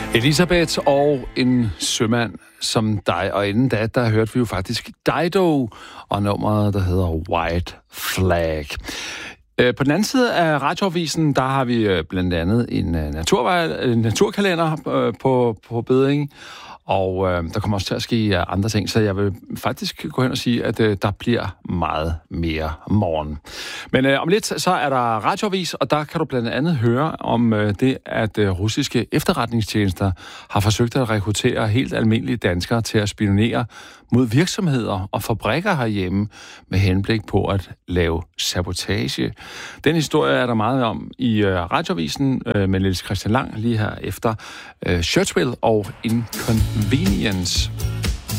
Elisabeth og en sømand som dig, og inden da, der hørte vi jo faktisk Dido og nummeret, der hedder White Flag. På den anden side af Radioavisen, der har vi blandt andet en naturkalender på bedring, og der kommer også til at ske andre ting, så jeg vil faktisk gå hen og sige, at der bliver meget mere morgen. Men om lidt, så er der Radioavis, og der kan du blandt andet høre om det, at russiske efterretningstjenester har forsøgt at rekruttere helt almindelige danskere til at spionere mod virksomheder og fabrikker herhjemme med henblik på at lave sabotage. Den historie er der meget om i Radioavisen med Niels Christian Lang lige her efter Churchill og Inconvenience.